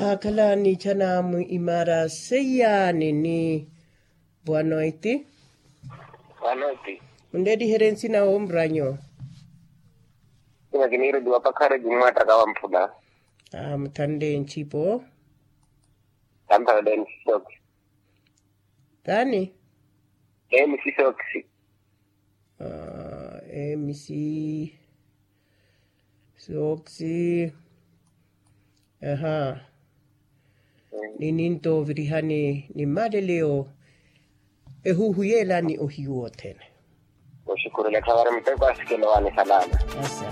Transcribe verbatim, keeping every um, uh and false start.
Hakala ni chana mu imara seya nini buanoiti. Buanoiti. Undedi herensi na ombranyo. Kuna kiniro dua pakara jumata kawa mfuda. Ah, mtande nchipo. Tampa den soksi. Tani? M C soksi. Ah, M C soksi. Aha. Nininto virihani ni madeleo ehuhuyela ni ohiuo tene. Kushukuru la kawara mteko asikelo wani salama. Asa.